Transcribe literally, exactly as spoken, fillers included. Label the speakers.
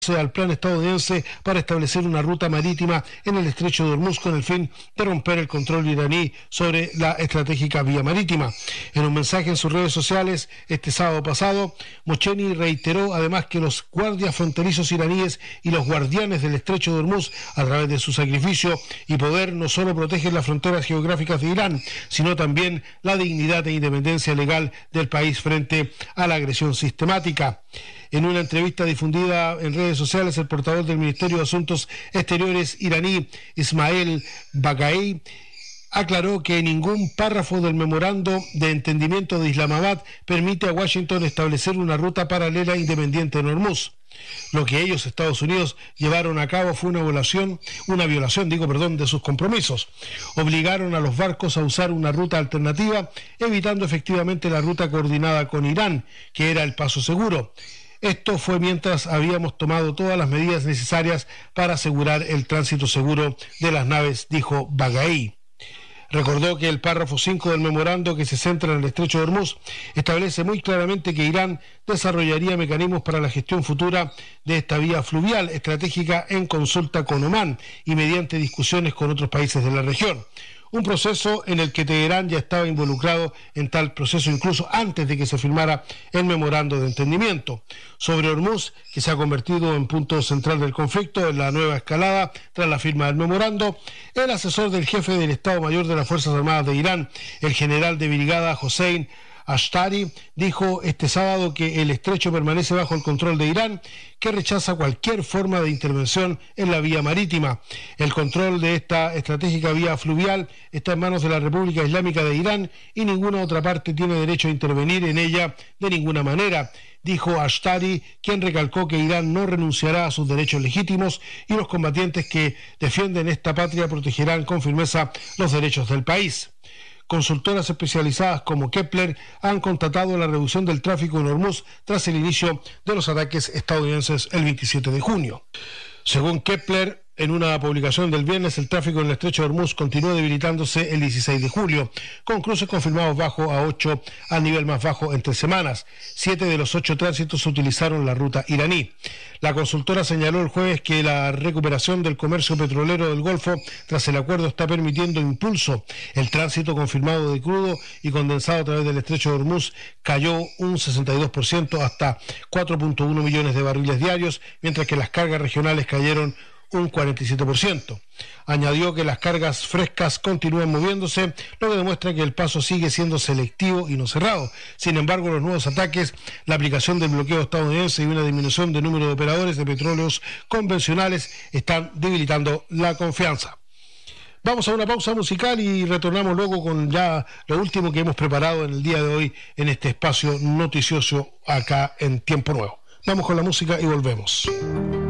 Speaker 1: al plan estadounidense para establecer una ruta marítima en el estrecho de Hormuz con el fin de romper el control iraní sobre la estratégica vía marítima. En un mensaje en sus redes sociales este sábado pasado, Mosheni reiteró además que los guardias fronterizos iraníes y los guardianes del estrecho de Hormuz, a través de su sacrificio y poder, no solo protegen las fronteras geográficas de Irán, sino también la dignidad e independencia legal del país frente a la agresión sistemática. En una entrevista difundida en redes sociales, el portavoz del Ministerio de Asuntos Exteriores iraní, Ismail Baghai, aclaró que ningún párrafo del memorando de entendimiento de Islamabad permite a Washington establecer una ruta paralela independiente en Hormuz. Lo que ellos, Estados Unidos, llevaron a cabo fue una violación, una violación, digo, perdón, de sus compromisos. Obligaron a los barcos a usar una ruta alternativa, evitando efectivamente la ruta coordinada con Irán, que era el paso seguro. Esto fue mientras habíamos tomado todas las medidas necesarias para asegurar el tránsito seguro de las naves, dijo Baghai. Recordó que el párrafo cinco del memorando, que se centra en el estrecho de Hormuz, establece muy claramente que Irán desarrollaría mecanismos para la gestión futura de esta vía fluvial estratégica en consulta con Omán y mediante discusiones con otros países de la región. Un proceso en el que Teherán ya estaba involucrado en tal proceso incluso antes de que se firmara el memorando de entendimiento. Sobre Hormuz, que se ha convertido en punto central del conflicto en la nueva escalada tras la firma del memorando, el asesor del jefe del Estado Mayor de las Fuerzas Armadas de Irán, el general de brigada Hossein Ashtari, dijo este sábado que el estrecho permanece bajo el control de Irán, que rechaza cualquier forma de intervención en la vía marítima. El control de esta estratégica vía fluvial está en manos de la República Islámica de Irán y ninguna otra parte tiene derecho a intervenir en ella de ninguna manera, dijo Ashtari, quien recalcó que Irán no renunciará a sus derechos legítimos y los combatientes que defienden esta patria protegerán con firmeza los derechos del país. Consultoras especializadas como Kepler han constatado la reducción del tráfico en Hormuz tras el inicio de los ataques estadounidenses el veintisiete de junio. Según Kepler, en una publicación del viernes, el tráfico en el estrecho de Hormuz continuó debilitándose el dieciséis de julio, con cruces confirmados bajo a ocho al nivel más bajo en tres semanas. Siete de los ocho tránsitos utilizaron la ruta iraní. La consultora señaló el jueves que la recuperación del comercio petrolero del Golfo tras el acuerdo está permitiendo impulso. El tránsito confirmado de crudo y condensado a través del estrecho de Hormuz cayó un sesenta y dos por ciento hasta cuatro punto uno millones de barriles diarios, mientras que las cargas regionales cayeron un cuarenta y siete por ciento. Añadió que las cargas frescas continúan moviéndose, lo que demuestra que el paso sigue siendo selectivo y no cerrado. Sin embargo, los nuevos ataques, la aplicación del bloqueo estadounidense y una disminución del número de operadores de petróleos convencionales están debilitando la confianza. Vamos a una pausa musical y retornamos luego con ya lo último que hemos preparado en el día de hoy en este espacio noticioso acá en Tiempo Nuevo. Vamos con la música y volvemos.